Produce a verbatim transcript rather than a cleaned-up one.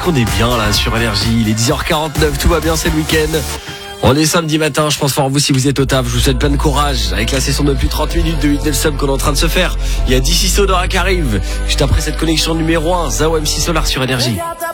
qu'on est bien là sur Énergie. Il est dix heures quarante-neuf, tout va bien, c'est le week-end. On est samedi matin, je pense fort vous si vous êtes au taf. Je vous souhaite plein de courage avec la session de plus de trente minutes de Hit Nelson qu'on est en train de se faire. Il y a D C Soda qui arrive. Juste après cette connexion numéro un, Zao M C Solar sur Énergie.